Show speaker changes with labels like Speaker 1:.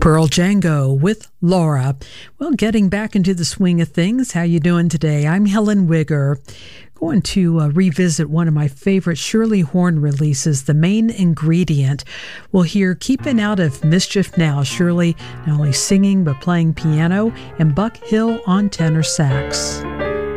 Speaker 1: Pearl Django with Laura. Well, getting back into the swing of things, how you doing today? I'm Helen Wigger. Going to revisit one of my favorite Shirley Horn releases, The Main Ingredient. We'll hear Keeping Out of Mischief Now. Shirley not only singing but playing piano, and Buck Hill on tenor sax.